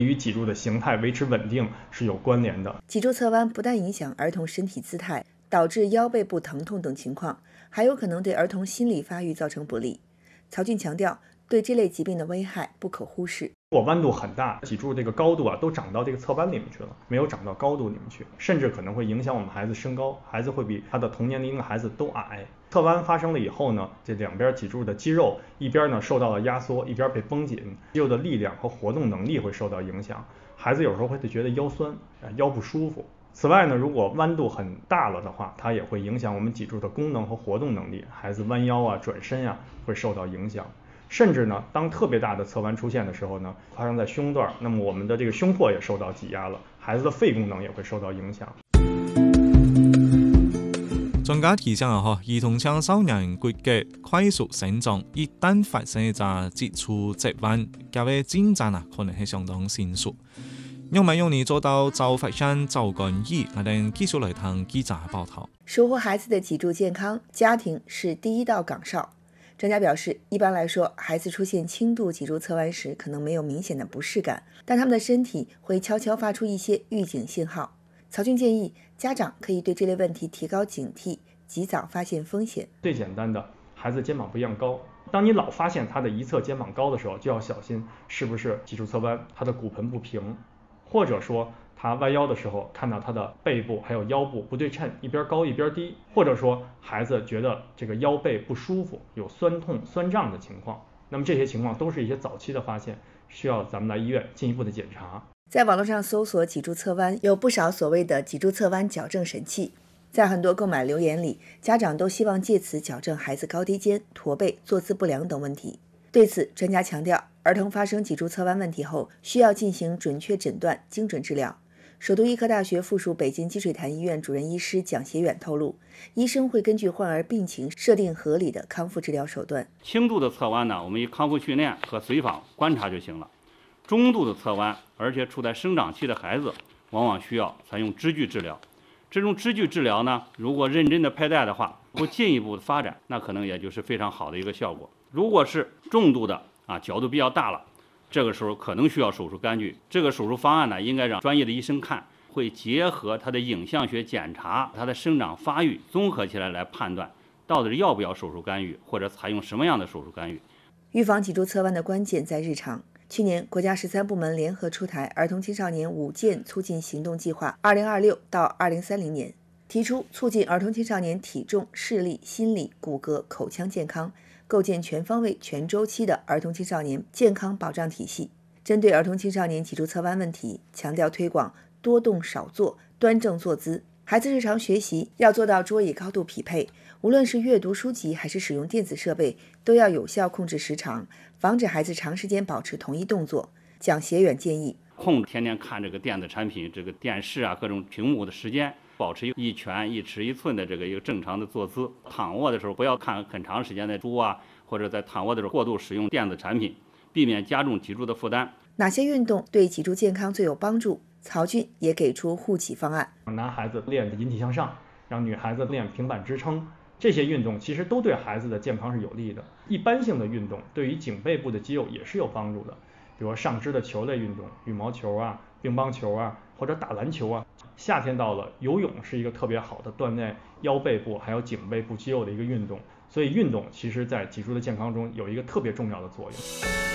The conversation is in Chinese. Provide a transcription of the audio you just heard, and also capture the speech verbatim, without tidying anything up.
与脊柱的形态维持稳定是有关联的。 脊柱侧弯不但影响儿童身体姿态，导致腰背部疼痛等情况，还有可能对儿童心理发育造成不利。曹俊强调，对这类疾病的危害不可忽视。 如果弯度很大，脊柱这个高度啊都长到这个侧弯里面去了，没有长到高度里面去，甚至可能会影响我们孩子身高，孩子会比他的同年龄的孩子都矮。侧弯发生了以后呢，这两边脊柱的肌肉一边呢受到了压缩，一边被绷紧，肌肉的力量和活动能力会受到影响，孩子有时候会觉得腰酸，腰不舒服。此外呢，如果弯度很大了的话，它也会影响我们脊柱的功能和活动能力，孩子弯腰啊、转身啊会受到影响。甚至呢，当特别大的侧弯出现的时候呢，发生在胸段，那么我们的这个胸廓也受到挤压了，孩子的肺功能也会受到影响。 專家提醒啊，嗬，兒童青少年骨骼快速成長，一旦發生一隻脊柱側彎，佢嘅進展啊，可能係相當迅速。用唔用你做到早發現、早干預？我哋繼續來聽記者報道。 守護孩子的脊柱健康，家庭是第一道崗哨。專家表示，一般來說，孩子出現輕度脊柱側彎時，可能沒有明顯的不適感，但他們的身體會悄悄發出一些預警信號。曹俊建議，家長可以對這類問題提高警惕，及早發現風險。 最簡單的，孩子肩膀不一樣高，當你老發現他的一側肩膀高的時候，就要小心是不是脊柱側彎，他的骨盆不平，或者說他彎腰的時候看到他的背部還有腰部不對稱，一邊高一邊低，或者說孩子覺得這個腰背不舒服，有酸痛酸脹的情況，那麼這些情況都是一些早期的發現，需要咱們來醫院進一步的檢查。 在網絡上搜索脊柱側彎，有不少所謂的脊柱側彎矯正神器，在很多購買留言裡，家長都希望借此矯正孩子高低肩、駝背、坐姿不良等問題。對此，專家強調，兒童發生脊柱側彎問題後，需要進行準確診斷、精準治療。首都醫科大學附屬北京積水潭醫院主任醫師蔣協遠透露，醫生會根據患兒病情設定合理的康復治療手段。 輕度的側彎呢，我們以康復訓練和隨訪觀察就行了。中度的側彎，而且處在生長期的孩子，往往需要採用支具治療。這種支具治療呢，如果認真的佩戴的話，不進一步的發展，那可能也就是非常好的一個效果。如果是重度的啊，角度比較大了，這個時候可能需要手術幹預。這個手術方案呢，應該讓專業的醫生看，會結合他的影像學檢查、他的生長發育綜合起來來判斷，到底要不要手術干預，或者採用什麼樣的手術干預。 預防脊柱側彎的關鍵在日常。去年，國家十三部門聯合出台《兒童青少年五健促進行動計劃（二零二六到二零三零年）》，提出促進兒童青少年體重、視力、心理、骨骼、口腔健康，構建全方位、全周期的兒童青少年健康保障體系。針對兒童青少年脊柱側彎問題，強調推廣多動少坐、端正坐姿。孩子日常學習要做到桌椅高度匹配，無論是閱讀書籍還是使用電子設備，都要有效控制時長，防止孩子長時間保持同一動作。蔣協遠建議， 控制天天看這個電子產品、這個電視啊各種屏幕的時間，保持一拳一尺一寸的這個一個正常的坐姿。躺臥的時候不要看很長時間的書啊，或者在躺臥的時候過度使用電子產品，避免加重脊柱的負擔。 哪些運動對脊柱健康最有幫助？曹俊也給出護脊方案。 男孩子練引體向上，讓女孩子練平板支撐，這些運動其實都對孩子的健康是有利的。一般性的運動對於頸背部的肌肉也是有幫助的，比如上肢的球類運動，羽毛球啊、乒乓球啊，或者打籃球啊。夏天到了，游泳是一個特別好的鍛鍊腰背部還有頸背部肌肉的一個運動，所以運動其實在脊柱的健康中有一個特別重要的作用。